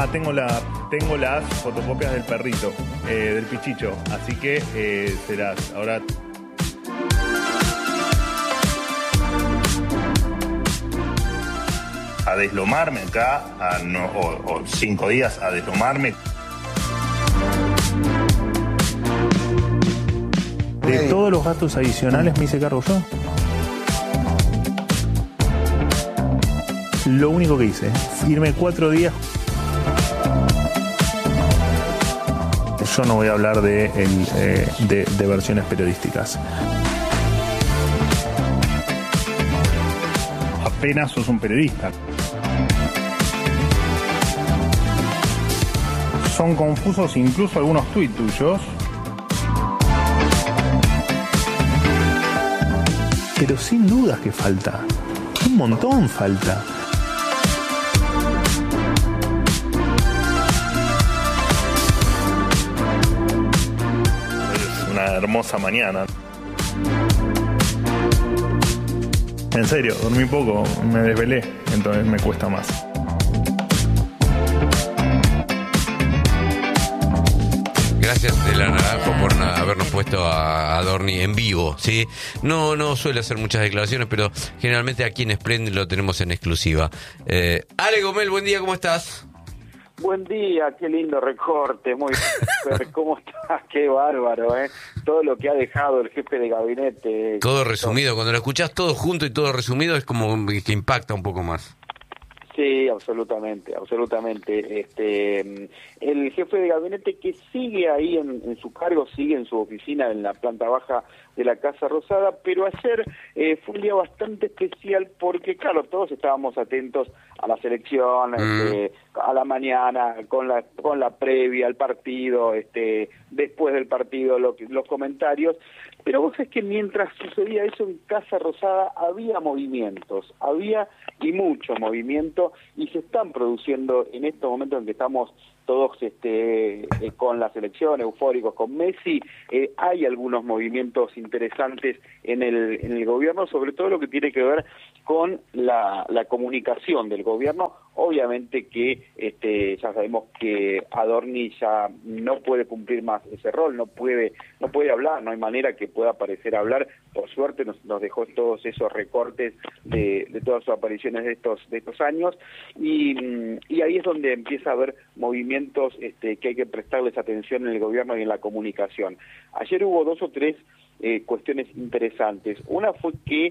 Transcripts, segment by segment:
tengo las fotocopias del perrito, del Pichicho, así que serás ahora. A deslomarme acá, o 5 días a deslomarme. De todos los gastos adicionales me hice cargo yo. Lo único que hice, irme 4 días. Yo no voy a hablar de versiones periodísticas. Apenas sos un periodista. Son confusos incluso algunos tuits tuyos. Pero sin dudas que falta. Un montón falta. Es una hermosa mañana. En serio, dormí poco, me desvelé, entonces me cuesta más. Gracias de la Naranjo por habernos puesto a Adorni en vivo, ¿sí? No suele hacer muchas declaraciones, pero generalmente aquí en Splendid lo tenemos en exclusiva. Ale Gomel, buen día, ¿cómo estás? Buen día, qué lindo recorte, muy bien. ¿Cómo estás? Qué bárbaro, ¿eh? Todo lo que ha dejado el jefe de gabinete. Todo resumido, cuando lo escuchás todo junto y todo resumido es como que impacta un poco más. Sí, absolutamente. El jefe de gabinete que sigue ahí en su cargo, sigue en su oficina en la planta baja de la Casa Rosada, pero ayer fue un día bastante especial porque, claro, todos estábamos atentos a las elecciones, a la mañana, con la previa, al partido, después del partido, los comentarios, pero vos sabés que mientras sucedía eso en Casa Rosada había movimientos, y mucho movimiento, y se están produciendo en estos momentos en que estamos todos con la selección, eufóricos con Messi, hay algunos movimientos interesantes en el gobierno, sobre todo lo que tiene que ver con la comunicación del gobierno. Obviamente que ya sabemos que Adorni ya no puede cumplir más ese rol, no puede hablar, no hay manera que pueda aparecer a hablar. Por suerte nos dejó todos esos recortes de todas sus apariciones de estos años, y ahí es donde empieza a haber movimientos que hay que prestarles atención en el gobierno y en la comunicación. Ayer hubo 2 o 3 cuestiones interesantes. Una fue que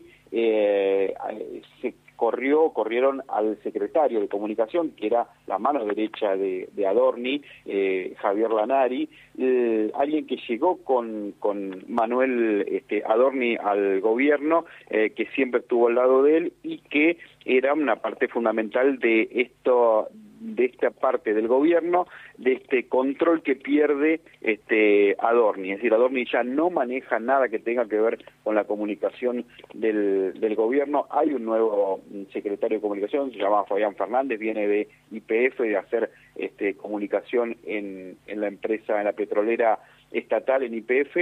corrieron al secretario de Comunicación, que era la mano derecha de Adorni, Javier Lanari, alguien que llegó con Manuel Adorni al gobierno, que siempre estuvo al lado de él y que era una parte fundamental de esta parte del gobierno, de este control que pierde Adorni. Es decir, Adorni ya no maneja nada que tenga que ver con la comunicación del gobierno. Hay un nuevo secretario de comunicación, se llama Fabián Fernández, viene de YPF, de hacer comunicación en la empresa, en la petrolera estatal, en YPF.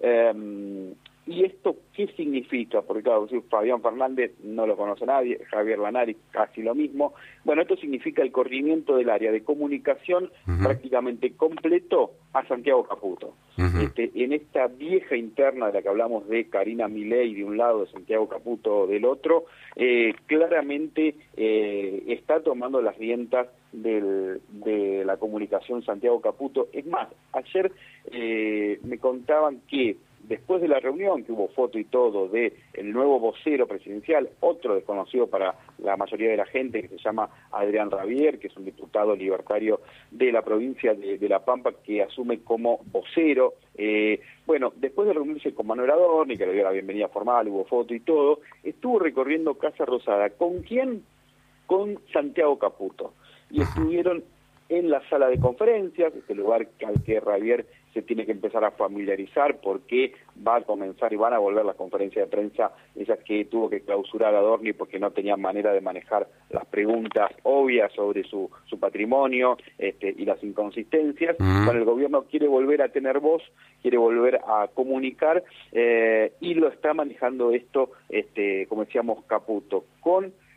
¿Y esto qué significa? Porque claro, Fabián Fernández no lo conoce nadie, Javier Lanari casi lo mismo. Bueno, esto significa el corrimiento del área de comunicación prácticamente completo a Santiago Caputo. En esta vieja interna de la que hablamos de Karina Milei de un lado, de Santiago Caputo del otro, claramente está tomando las riendas de la comunicación Santiago Caputo. Es más, ayer me contaban que después de la reunión, que hubo foto y todo, de el nuevo vocero presidencial, otro desconocido para la mayoría de la gente, que se llama Adrián Rabier, que es un diputado libertario de la provincia de La Pampa, que asume como vocero. Bueno, después de reunirse con Manuel Adorni, que le dio la bienvenida formal, hubo foto y todo, estuvo recorriendo Casa Rosada. ¿Con quién? Con Santiago Caputo. Y estuvieron en la sala de conferencias, este lugar al que Rabier se tiene que empezar a familiarizar porque va a comenzar y van a volver las conferencias de prensa, esas que tuvo que clausurar Adorni porque no tenía manera de manejar las preguntas obvias sobre su patrimonio y las inconsistencias. Bueno, el gobierno quiere volver a tener voz, quiere volver a comunicar y lo está manejando esto, como decíamos, Caputo, con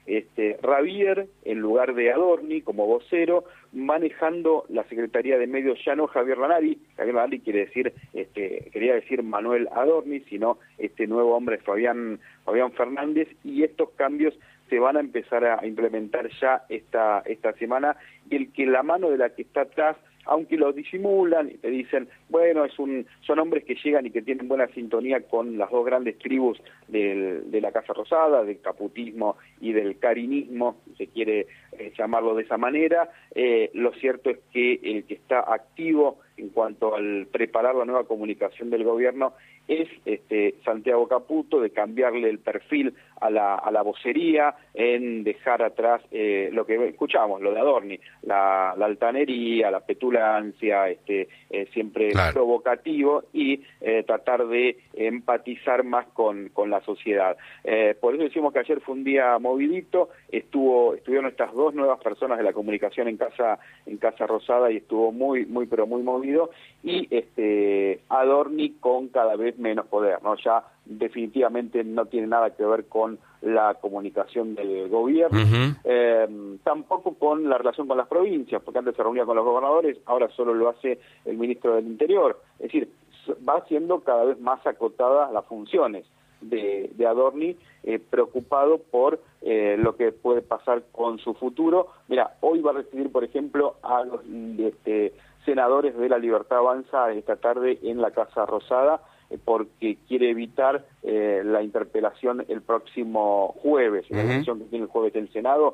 Javier en lugar de Adorni como vocero, manejando la Secretaría de Medios ya no Javier Lanari. Javier Lanari quería decir Manuel Adorni, sino este nuevo hombre Fabián Fernández, y estos cambios se van a empezar a implementar ya esta semana, y el que la mano de la que está atrás, aunque lo disimulan y te dicen, bueno, son hombres que llegan y que tienen buena sintonía con las dos grandes tribus de la Casa Rosada, del caputismo y del carinismo, si se quiere llamarlo de esa manera. Lo cierto es que el que está activo en cuanto al preparar la nueva comunicación del gobierno es Santiago Caputo, de cambiarle el perfil a la vocería, en dejar atrás lo que escuchamos, lo de Adorni, la altanería, la petulancia, siempre claro, provocativo, y tratar de empatizar más con la sociedad. Por eso decimos que ayer fue un día movidito, estuvieron estas dos nuevas personas de la comunicación en Casa Rosada, y estuvo muy movido, y Adorni con cada vez menos poder, ¿no? Ya definitivamente no tiene nada que ver con la comunicación del gobierno, tampoco con la relación con las provincias, porque antes se reunía con los gobernadores, ahora solo lo hace el ministro del Interior. Es decir, va siendo cada vez más acotadas las funciones de Adorni, preocupado por lo que puede pasar con su futuro. Mira, hoy va a recibir, por ejemplo, a los senadores de La Libertad Avanza esta tarde en la Casa Rosada, porque quiere evitar la interpelación el próximo jueves, la elección que tiene el jueves el Senado.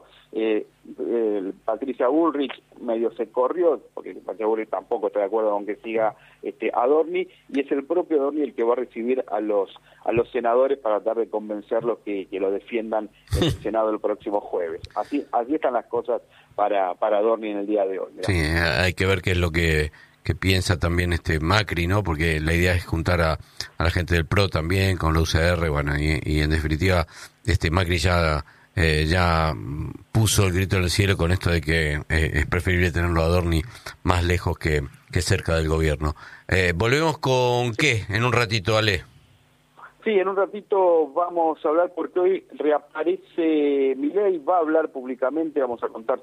Patricia Bullrich medio se corrió, porque Patricia Bullrich tampoco está de acuerdo con que siga Adorni, y es el propio Adorni el que va a recibir a los senadores para tratar de convencerlos que lo defiendan en el Senado el próximo jueves. Así están las cosas para Adorni en el día de hoy. Mirá. Sí, hay que ver qué es lo que piensa también Macri, ¿no? Porque la idea es juntar a la gente del PRO también con la UCR, bueno, y en definitiva Macri ya puso el grito en el cielo con esto de que es preferible tenerlo a Adorni más lejos que cerca del gobierno. Volvemos con ¿qué? En un ratito, Ale. Sí, en un ratito vamos a hablar, porque hoy reaparece Milei, va a hablar públicamente, vamos a contar